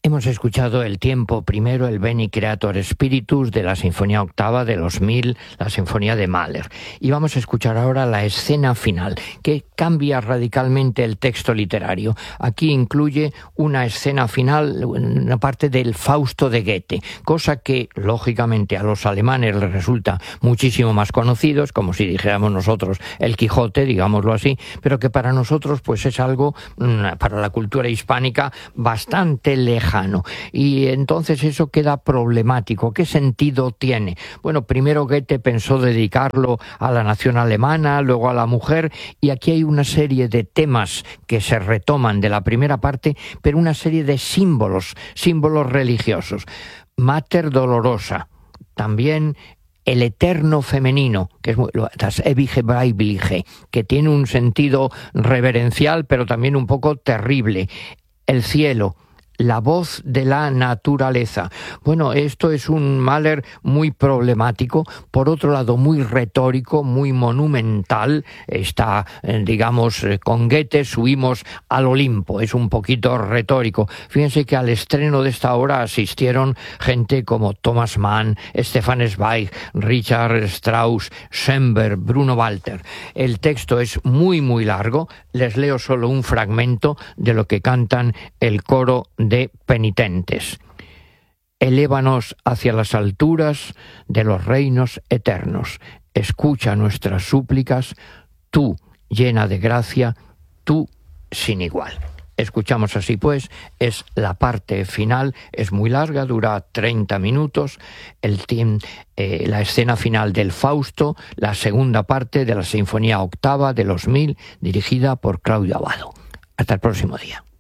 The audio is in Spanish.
Hemos escuchado el tiempo primero, el Veni Creator Spiritus de la Sinfonía Octava de los 1000, la Sinfonía de Mahler. Y vamos a escuchar ahora la escena final, que cambia radicalmente el texto literario. Aquí incluye una escena final, una parte del Fausto de Goethe, cosa que, lógicamente, a los alemanes les resulta muchísimo más conocidos, como si dijéramos nosotros el Quijote, digámoslo así, pero que para nosotros pues es algo, para la cultura hispánica, bastante lejano. Y entonces eso queda problemático. ¿Qué sentido tiene? Bueno, primero Goethe pensó dedicarlo a la nación alemana, luego a la mujer, y aquí hay una serie de temas que se retoman de la primera parte, pero una serie de símbolos religiosos. Mater Dolorosa, también el eterno femenino, que es das ewige Weibliche, que tiene un sentido reverencial, pero también un poco terrible. El cielo, la voz de la naturaleza. Bueno, esto es un Mahler muy problemático, por otro lado muy retórico, muy monumental. Está, digamos, con Goethe subimos al Olimpo, es un poquito retórico. Fíjense que al estreno de esta obra asistieron gente como Thomas Mann, Stefan Zweig, Richard Strauss, Schoenberg, Bruno Walter. El texto es muy, muy largo. Les leo solo un fragmento de lo que cantan el coro de penitentes. Elévanos hacia las alturas de los reinos eternos. Escucha nuestras súplicas, tú llena de gracia, tú sin igual. Escuchamos así pues, es la parte final, es muy larga, dura 30 minutos, la escena final del Fausto, la segunda parte de la Sinfonía Octava de los 1000, dirigida por Claudio Abbado. Hasta el próximo día.